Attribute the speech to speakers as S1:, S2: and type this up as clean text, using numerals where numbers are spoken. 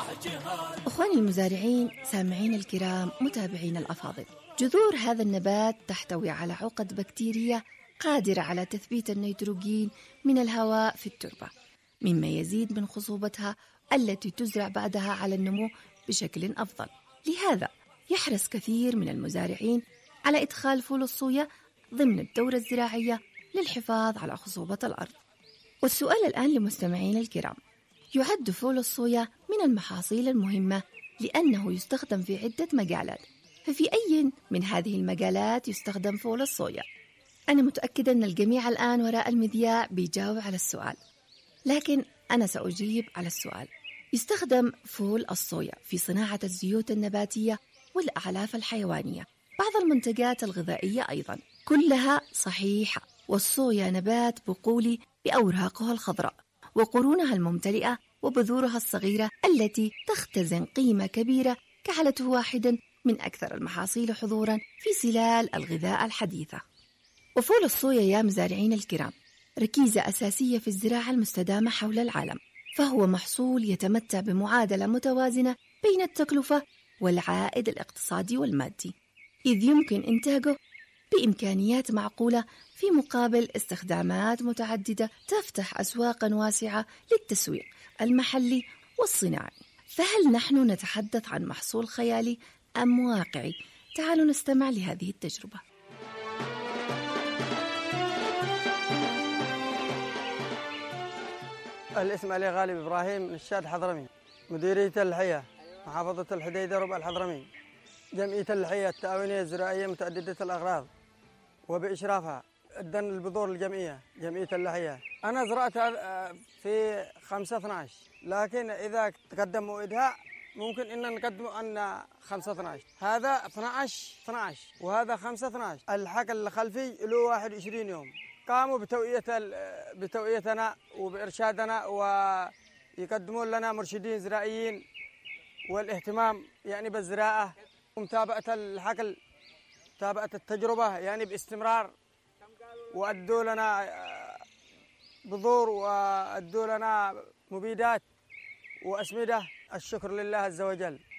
S1: أخواني المزارعين، سامعين الكرام، متابعين الأفاضل، جذور هذا النبات تحتوي على عقد بكتيرية قادرة على تثبيت النيتروجين من الهواء في التربة، مما يزيد من خصوبتها التي تزرع بعدها على النمو بشكل أفضل. لهذا يحرص كثير من المزارعين على إدخال فول الصويا ضمن الدورة الزراعية للحفاظ على خصوبة الأرض. والسؤال الآن لمستمعين الكرام: يعد فول الصويا من المحاصيل المهمة لأنه يستخدم في عدة مجالات، ففي أي من هذه المجالات يستخدم فول الصويا؟ أنا متأكدة أن الجميع الآن وراء المذياع بيجاوب على السؤال، لكن أنا سأجيب على السؤال. يستخدم فول الصويا في صناعة الزيوت النباتية والأعلاف الحيوانية، بعض المنتجات الغذائية أيضا، كلها صحيحة. والصويا نبات بقولي بأوراقها الخضراء وقرونها الممتلئة وبذورها الصغيرة التي تختزن قيمة كبيرة، جعلته واحدا من أكثر المحاصيل حضورا في سلال الغذاء الحديثة. وفول الصويا يا مزارعين الكرام ركيزة أساسية في الزراعة المستدامة حول العالم، فهو محصول يتمتع بمعادلة متوازنة بين التكلفة والعائد الاقتصادي والمادي، إذ يمكن إنتاجه بإمكانيات معقولة في مقابل استخدامات متعددة تفتح أسواقا واسعة للتسويق المحلي والصناعي. فهل نحن نتحدث عن محصول خيالي أم واقعي؟ تعالوا نستمع لهذه التجربة.
S2: الاسم علي غالب إبراهيم، نشاد حضرمي، مديرية اللحية، محافظة الحديدة، ربع الحضرمي، جمعية اللحية التعاونية الزراعية متعددة الأغراض وبإشرافها الدن البذور الجمعية، جمعية اللحية. أنا زرعتها في 5/12، لكن إذا تقدم موعدها ممكن إن نقدم أن 5/12، هذا 12/12 وهذا 5/12. الحقل الخلفي له 21 يوم. قاموا بتوعيتنا وبإرشادنا، ويقدمون لنا مرشدين زراعيين والاهتمام يعني بالزراعة ومتابعة الحقل، متابعة التجربة يعني باستمرار، وأدوا لنا بذور وأدوا لنا مبيدات وأسمدة. الشكر لله عز وجل.